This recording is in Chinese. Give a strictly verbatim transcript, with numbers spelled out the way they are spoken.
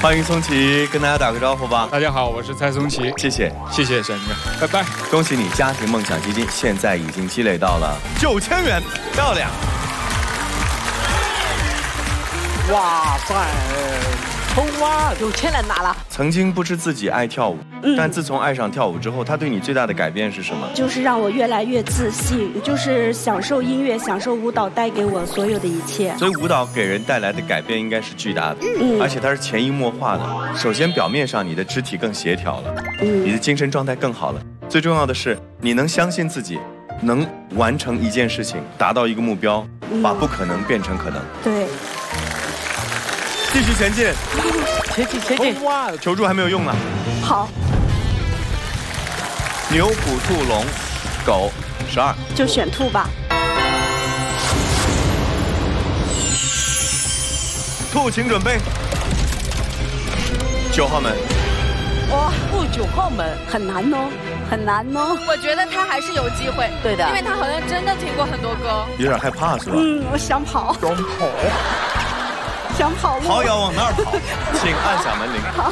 欢迎松琪，跟大家打个招呼吧。 大家好，我是蔡松琪， 谢谢， 谢谢沈哥，拜拜。 恭喜你，家庭梦想基金现在已经积累到了九千元，漂亮！ 哇塞！冲啊！ 有钱人拿了。 曾经不知自己爱跳舞， 嗯、 但自从爱上跳舞之后，它对你最大的改变是什么？ 就是让我越来越自信，就是享受音乐，享受舞蹈带给我所有的一切。 所以舞蹈给人带来的改变应该是巨大的， 嗯、 而且它是潜移默化的。首先，表面上你的肢体更协调了，嗯、你的精神状态更好了。最重要的是，你能相信自己，能完成一件事情，达到一个目标，嗯、把不可能变成可能。 对。 继续前进， 前进前进！ 哇，求助还没有用呢。 好。 牛、虎、兔、龙、狗，十二。 就选兔吧。 兔，请准备。九号门。 哇，兔九号门很难哦，很难哦。 我觉得他还是有机会， 对的， 因为他好像真的听过很多歌。 有点害怕是吧？ 嗯，我想跑。 想跑。 想跑路， 好，要往那儿跑，请按响门铃。 好。